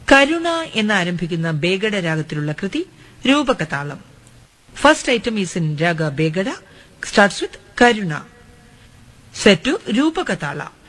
കരുണ എന്നാരംഭിക്കുന്ന ബേഗഡ രാഗത്തിലുള്ള കൃതി രൂപകതാളം. First item is in raga Begada, starts with Karuna, set to രൂപകതാള.